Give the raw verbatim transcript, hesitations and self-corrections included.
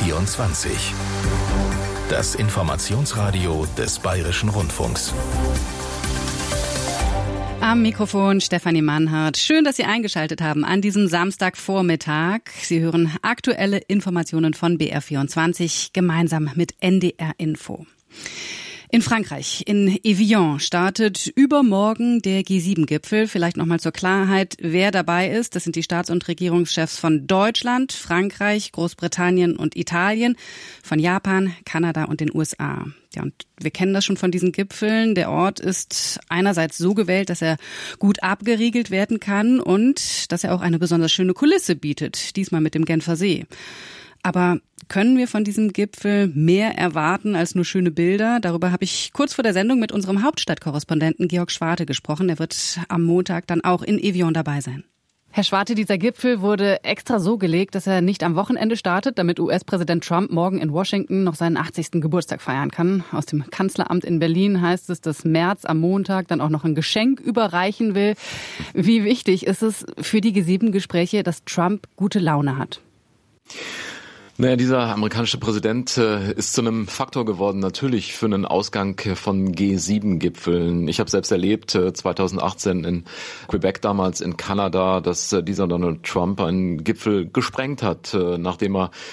vierundzwanzig. Das Informationsradio des Bayerischen Rundfunks. Am Mikrofon Stefanie Mannhardt. Schön, dass Sie eingeschaltet haben an diesem Samstagvormittag. Sie hören aktuelle Informationen von B R vierundzwanzig gemeinsam mit N D R Info. In Frankreich, in Evian, startet übermorgen der G sieben Gipfel. Vielleicht nochmal zur Klarheit, wer dabei ist. Das sind die Staats- und Regierungschefs von Deutschland, Frankreich, Großbritannien und Italien, von Japan, Kanada und den U S A. Ja, und wir kennen das schon von diesen Gipfeln. Der Ort ist einerseits so gewählt, dass er gut abgeriegelt werden kann und dass er auch eine besonders schöne Kulisse bietet, diesmal mit dem Genfer See. Aber können wir von diesem Gipfel mehr erwarten als nur schöne Bilder? Darüber habe ich kurz vor der Sendung mit unserem Hauptstadtkorrespondenten Georg Schwarte gesprochen. Er wird am Montag dann auch in Evian dabei sein. Herr Schwarte, dieser Gipfel wurde extra so gelegt, dass er nicht am Wochenende startet, damit U S-Präsident Trump morgen in Washington noch seinen achtzigsten Geburtstag feiern kann. Aus dem Kanzleramt in Berlin heißt es, dass Merz am Montag dann auch noch ein Geschenk überreichen will. Wie wichtig ist es für die G sieben Gespräche, dass Trump gute Laune hat? Naja, dieser amerikanische Präsident äh, ist zu einem Faktor geworden, natürlich für einen Ausgang von G sieben Gipfeln. Ich habe selbst erlebt, äh, zweitausendachtzehn in Quebec, damals in Kanada, dass äh, dieser Donald Trump einen Gipfel gesprengt hat, äh, nachdem er